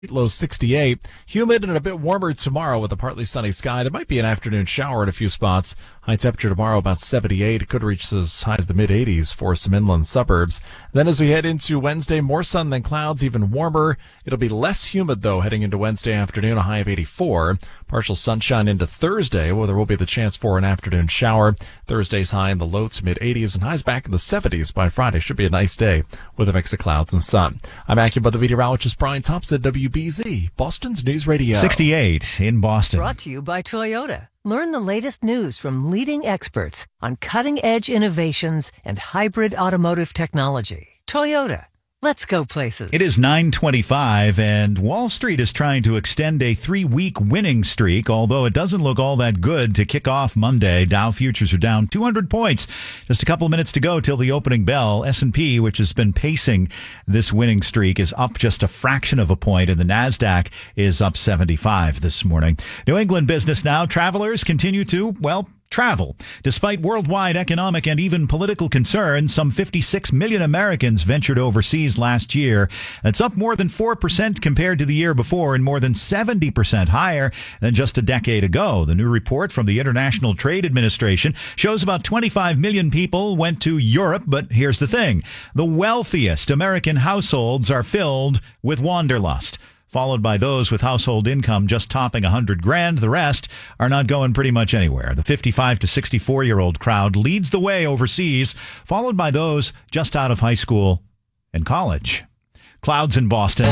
Low 68. Humid and a bit warmer tomorrow with a partly sunny sky. There might be an afternoon shower at a few spots. High temperature tomorrow about 78. It could reach as high as the mid-80s for some inland suburbs. Then as we head into Wednesday, more sun than clouds, even warmer. It'll be less humid, though, heading into Wednesday afternoon, a high of 84. Partial sunshine into Thursday, where there will be the chance for an afternoon shower. Thursday's high in the low to mid-80s and highs back in the 70s by Friday. Should be a nice day with a mix of clouds and sun. I'm AccuWeather meteorologist Brian Thompson, WBZ, Boston's News Radio. 68 in Boston. Brought to you by Toyota. Learn the latest news from leading experts on cutting-edge innovations and hybrid automotive technology. Toyota. Let's go places. It is 9:25, and Wall Street is trying to extend a 3-week winning streak, although it doesn't look all that good to kick off Monday. Dow futures are down 200 points. Just a couple of minutes to go till the opening bell. S&P, which has been pacing this winning streak, is up just a fraction of a point, and the NASDAQ is up 75 this morning. New England business now. Travelers continue to, travel. Despite worldwide economic and even political concerns, some 56 million Americans ventured overseas last year. That's up more than 4% compared to the year before and more than 70% higher than just a decade ago. The new report from the International Trade Administration shows about 25 million people went to Europe, but here's the thing. The wealthiest American households are filled with wanderlust, followed by those with household income just topping $100,000. The rest are not going pretty much anywhere. The 55 to 64-year-old crowd leads the way overseas, followed by those just out of high school and college. Clouds in Boston.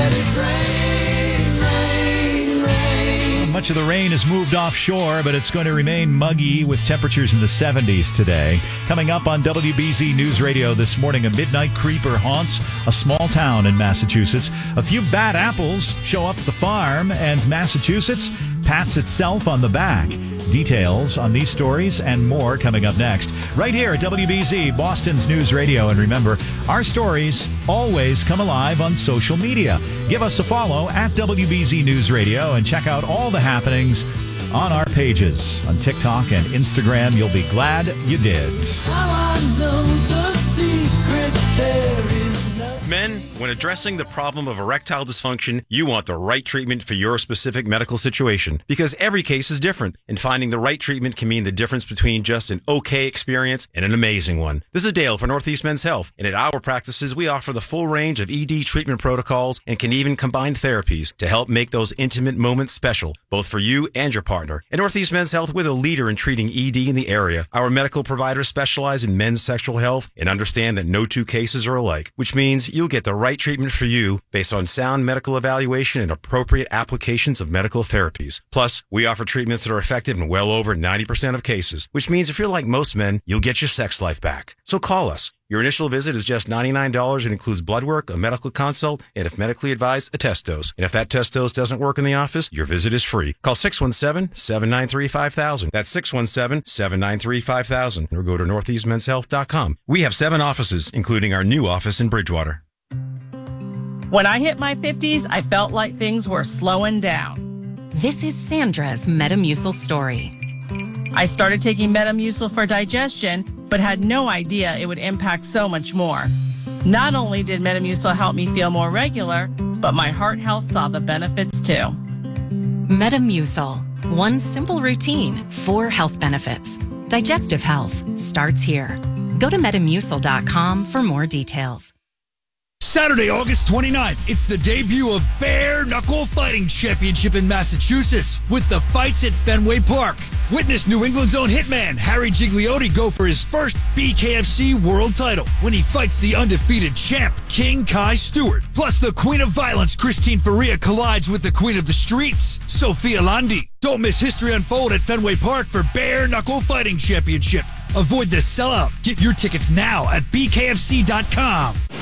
Much of the rain has moved offshore, but it's going to remain muggy with temperatures in the 70s today. Coming up on WBZ News Radio this morning, a midnight creeper haunts a small town in Massachusetts. A few bad apples show up at the farm, and Massachusetts pats itself on the back. Details on these stories and more coming up next, right here at WBZ, Boston's News Radio. And remember, our stories always come alive on social media. Give us a follow at WBZ News Radio and check out all the happenings on our pages on TikTok and Instagram. You'll be glad you did. How I know the secret there is nothing. Men, when addressing the problem of erectile dysfunction, you want the right treatment for your specific medical situation, because every case is different, and finding the right treatment can mean the difference between just an okay experience and an amazing one. This is Dale for Northeast Men's Health, and at our practices, we offer the full range of ED treatment protocols and can even combine therapies to help make those intimate moments special, both for you and your partner. At Northeast Men's Health, we're the leader in treating ED in the area. Our medical providers specialize in men's sexual health and understand that no two cases are alike, which means you'll get the right treatment for you based on sound medical evaluation and appropriate applications of medical therapies. Plus, we offer treatments that are effective in well over 90% of cases, which means if you're like most men, you'll get your sex life back. So call us. Your initial visit is just $99 and includes blood work, a medical consult, and if medically advised, a test dose. And if that test dose doesn't work in the office, your visit is free. Call 617-793-5000. That's 617-793-5000. Or go to northeastmenshealth.com. We have 7 offices, including our new office in Bridgewater. When I hit my 50s, I felt like things were slowing down. This is Sandra's Metamucil story. I started taking Metamucil for digestion, but had no idea it would impact so much more. Not only did Metamucil help me feel more regular, but my heart health saw the benefits too. Metamucil. One simple routine, 4 health benefits. Digestive health starts here. Go to Metamucil.com for more details. Saturday, August 29th, it's the debut of Bare Knuckle Fighting Championship in Massachusetts with the fights at Fenway Park. Witness New England's own hitman, Harry Gigliotti, go for his first BKFC world title when he fights the undefeated champ, King Kai Stewart. Plus, the Queen of Violence, Christine Faria, collides with the Queen of the Streets, Sophia Landi. Don't miss history unfold at Fenway Park for Bare Knuckle Fighting Championship. Avoid the sellout. Get your tickets now at BKFC.com.